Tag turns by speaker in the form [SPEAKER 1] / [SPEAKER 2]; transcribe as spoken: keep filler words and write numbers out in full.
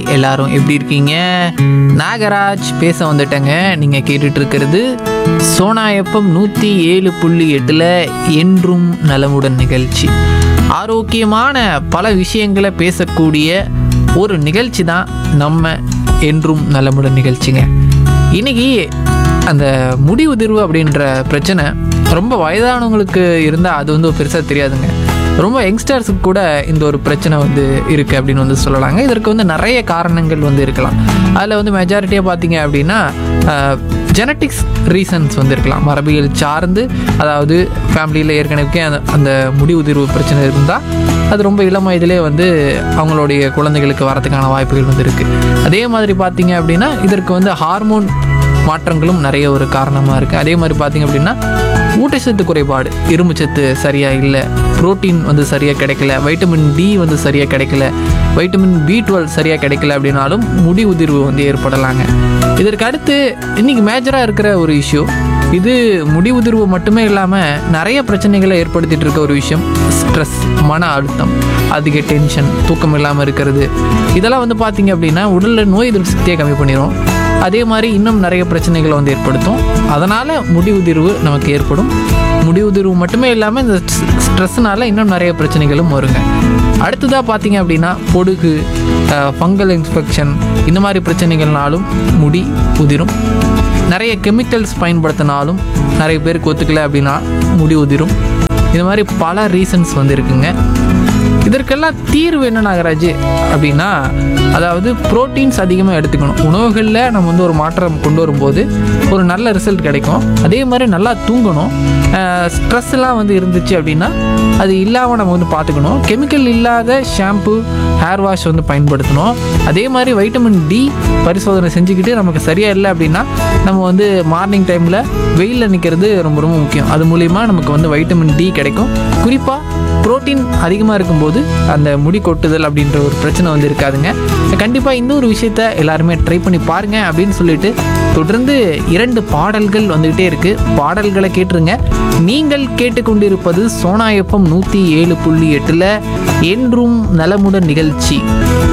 [SPEAKER 1] எல்லாரும் எப்படி இருக்கீங்க? நாகராஜ் பேச வந்துட்டேங்க. நீங்கள் கேட்டுட்டு இருக்கிறது சோனா எஃப்எம் நூற்றி ஏழு புள்ளி எட்டில் என்றும் நலமுடன் நிகழ்ச்சி. ஆரோக்கியமான பல விஷயங்களை பேசக்கூடிய ஒரு நிகழ்ச்சி தான் நம்ம என்றும் நலமுடன் நிகழ்ச்சிங்க. இன்னைக்கு அந்த முடி உதிர்வு அப்படின்ற பிரச்சனை ரொம்ப வயதானவங்களுக்கு இருந்தால் அது வந்து பெருசாக தெரியாதுங்க. ரொம்ப யங்ஸ்டர்ஸுக்கு கூட இந்த ஒரு பிரச்சனை வந்து இருக்குது அப்படின்னு வந்து சொல்லலாங்க. இதற்கு வந்து நிறைய காரணங்கள் வந்து இருக்கலாம். அதில் வந்து மெஜாரிட்டியாக பார்த்தீங்க அப்படின்னா ஜெனட்டிக்ஸ் ரீசன்ஸ் வந்து இருக்கலாம். மரபியல் சார்ந்து, அதாவது ஃபேமிலியில் ஏற்கனவே அந்த அந்த முடி உதிர்வு பிரச்சனை இருந்தால் அது ரொம்ப இளம் வயதிலே வந்து அவங்களுடைய குழந்தைகளுக்கு வரதுக்கான வாய்ப்புகள் வந்து இருக்குது. அதே மாதிரி பார்த்தீங்க அப்படின்னா இதற்கு வந்து ஹார்மோன் மாற்றங்களும் நிறைய ஒரு காரணமாக இருக்குது. அதே மாதிரி பார்த்திங்க அப்படின்னா ஊட்டச்சத்து குறைபாடு, இரும்பு சத்து சரியாக இல்லை, புரோட்டீன் வந்து சரியாக கிடைக்கல, வைட்டமின் டி வந்து சரியாக கிடைக்கல, வைட்டமின் பி டுவெல் சரியாக கிடைக்கல அப்படின்னாலும் முடி உதிர்வு வந்து ஏற்படலாங்க. இதற்கு அடுத்து இன்றைக்கி மேஜராக இருக்கிற ஒரு இஷ்யூ, இது முடி உதிர்வு மட்டுமே இல்லாமல் நிறைய பிரச்சனைகளை ஏற்படுத்திகிட்டு இருக்க ஒரு விஷயம் ஸ்ட்ரெஸ், மன அழுத்தம், அதிக டென்ஷன், தூக்கம் இல்லாமல் இருக்கிறது. இதெல்லாம் வந்து பார்த்திங்க அப்படின்னா உடலில் நோய் எதிர்ப்பு சக்தியை கம்மி பண்ணிடும். அதே மாதிரி இன்னும் நிறைய பிரச்சனைகளை வந்து ஏற்படுத்தும். அதனால் முடி உதிர்வு நமக்கு ஏற்படும். முடி உதிர்வு மட்டுமே இல்லாமல் இந்த ஸ்ட்ரெஸ்ஸுனால இன்னும் நிறைய பிரச்சனைகளும் வருங்க. அடுத்ததாக பார்த்தீங்க அப்படின்னா பொடுகு, ஃபங்கல் இன்ஃபெக்ஷன், இந்த மாதிரி பிரச்சனைகள்னாலும் முடி உதிரும். நிறைய கெமிக்கல்ஸ் பயன்படுத்தினாலும் நிறைய பேருக்கு ஒத்துக்கலை அப்படின்னா முடி உதிரும். இது மாதிரி பல ரீசன்ஸ் வந்து இருக்குங்க. இதற்கெல்லாம் தீர்வு என்ன நாகராஜ் அப்படின்னா, அதாவது ப்ரோட்டீன்ஸ் அதிகமாக எடுத்துக்கணும். உணவுகளில் நம்ம வந்து ஒரு மாற்றம் கொண்டு வரும்போது ஒரு நல்ல ரிசல்ட் கிடைக்கும். அதே மாதிரி நல்லா தூங்கணும். ஸ்ட்ரெஸ்லாம் வந்து இருந்துச்சு அப்படின்னா அது இல்லாமல் நம்ம வந்து பார்த்துக்கணும். கெமிக்கல் இல்லாத ஷாம்பு, ஹேர் வாஷ் வந்து பயன்படுத்தணும். அதே மாதிரி வைட்டமின் டி பரிசோதனை செஞ்சுக்கிட்டு நமக்கு சரியாக இல்லை அப்படின்னா நம்ம வந்து மார்னிங் டைமில் வெயிலில் நிற்கிறது ரொம்ப ரொம்ப முக்கியம். அது மூலிமா நமக்கு வந்து வைட்டமின் டி கிடைக்கும். குறிப்பாக புரோட்டீன் அதிகமாக இருக்கும்போது அந்த முடி கொட்டுதல் அப்படின்ற ஒரு பிரச்சனை வந்து இருக்காதுங்க. கண்டிப்பாக இந்த ஒரு விஷயத்த எல்லாருமே ட்ரை பண்ணி பாருங்கள் அப்படின்னு சொல்லிட்டு தொடர்ந்து இரண்டு பாடல்கள் வந்துக்கிட்டே இருக்குது. பாடல்களை கேட்டுருங்க. நீங்கள் கேட்டுக்கொண்டிருப்பது சோனா எஃப்எம் நூற்றி ஏழு புள்ளி எட்டில் என்றும் நலமுடன் நிகழ்ச்சி.